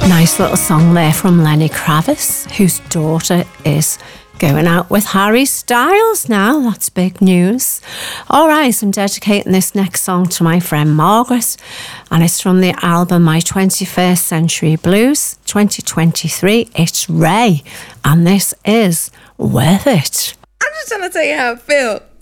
Nice little song there from Lenny Kravitz, whose daughter is going out with Harry Styles now. That's big news. All right, I'm dedicating this next song to my friend Margaret, and it's from the album My 21st Century Blues 2023. It's Ray, and this is Worth It. I'm just trying to tell you how I feel.